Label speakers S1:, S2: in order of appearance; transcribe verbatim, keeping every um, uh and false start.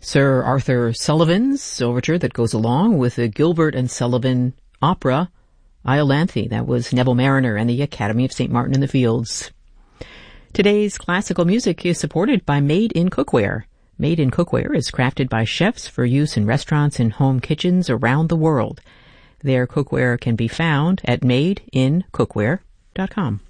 S1: Sir Arthur Sullivan's overture that goes along with the Gilbert and Sullivan opera, Iolanthe. That was Neville Marriner and the Academy of Saint Martin in the Fields. Today's classical music is supported by Made in Cookware. Made in Cookware is crafted by chefs for use in restaurants and home kitchens around the world. Their cookware can be found at made in cookware dot com.